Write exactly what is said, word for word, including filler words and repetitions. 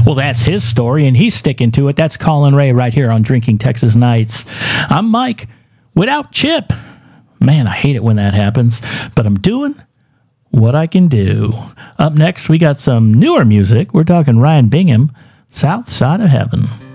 Well, that's his story, and he's sticking to it. That's Colin Ray right here on Drinking Texas Nights. I'm Mike, without Chip. Man, I hate it when that happens, but I'm doing what I can do. Up next, we got some newer music. We're talking Ryan Bingham, South Side of Heaven.